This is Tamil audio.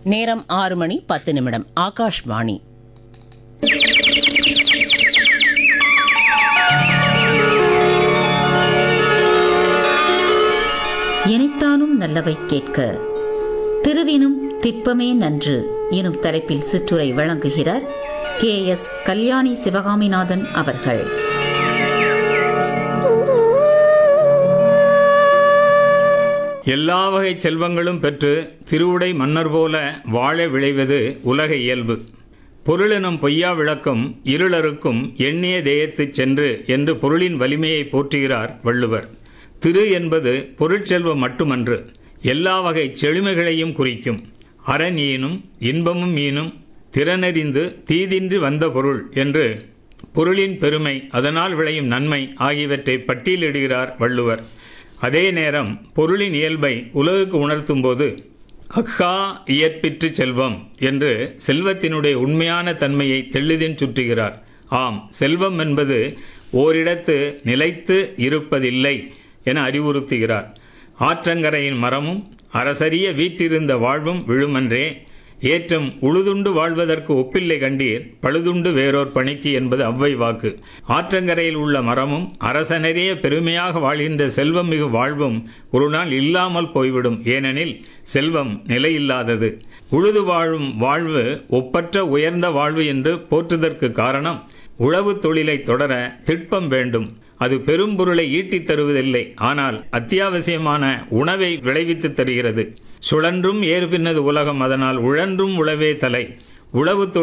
நேரம் 6:10. ஆகாஷ்வாணி. எனைத்தானும் நல்லவை கேட்க திருவினும் திப்பமே நன்று எனும் தலைப்பில் சிற்றுரை வழங்குகிறார் KS கல்யாணி சிவகாமிநாதன் அவர்கள். எல்லா வகை செல்வங்களும் பெற்று திருவுடை மன்னர் போல வாழ விளைவது உலக இயல்பு. பொருளெனும் பொய்யா விளக்கம் இருளருக்கும் எண்ணிய தேயத்துச் சென்று என்று பொருளின் வலிமையை போற்றுகிறார் வள்ளுவர். திரு என்பது பொருட்செல்வம் மட்டுமன்று, எல்லா வகை செழுமைகளையும் குறிக்கும். அரண் ஈனும் இன்பமும் ஈனும் திறனறிந்து தீதின்றி வந்த பொருள் என்று பொருளின் பெருமை, அதனால் விளையும் நன்மை ஆகியவற்றை பட்டியலிடுகிறார் வள்ளுவர். அதே நேரம் பொருளின் இயல்பை உலகுக்கு உணர்த்தும் போது அக்கா இயற்பிற்று செல்வம் என்று செல்வத்தினுடைய உண்மையான தன்மையை தெளிதின் சுற்றுகிறார். ஆம், செல்வம் என்பது ஓரிடத்து நிலைத்து இருப்பதில்லை என அறிவுறுத்துகிறார். ஆற்றங்கரையின் மரமும் அரசரிய வீற்றிருந்த வாழ்வும் விழுமன்றே, ஏற்றம் உழுதுண்டு வாழ்வதற்கு ஒப்பில்லை கண்டீர், பழுதுண்டு வேறோர் பணிக்கு என்பது அவ்வை வாக்கு. ஆற்றங்கரையில் உள்ள மரமும் அரசனரே பெருமையாக வாழ்கின்ற செல்வம் மிகு வாழ்வும் ஒரு நாள் இல்லாமல் போய்விடும். ஏனெனில் செல்வம் நிலையில்லாதது. உழுது வாழும் வாழ்வு ஒப்பற்ற உயர்ந்த வாழ்வு என்று போற்றுதற்கு காரணம், உழவு தொழிலை தொடர திட்பம் வேண்டும். அது பெரும் பொருளை ஈட்டித் தருவதில்லை, ஆனால் அத்தியாவசியமான உணவை விளைவித்து தருகிறது. சுழன்றும் ஏற்பின்னது உலகம், அதனால் உழன்றும் உழவே தலை. உழவு